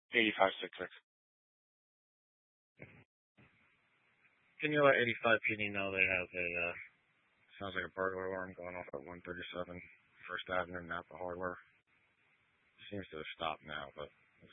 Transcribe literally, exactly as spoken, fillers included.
eighty-five sixty-six. Can you let eighty-five P D know they have a, uh, sounds like a burglar alarm going off at one thirty-seven First Avenue, Napa Hardware? Seems to have stopped now, but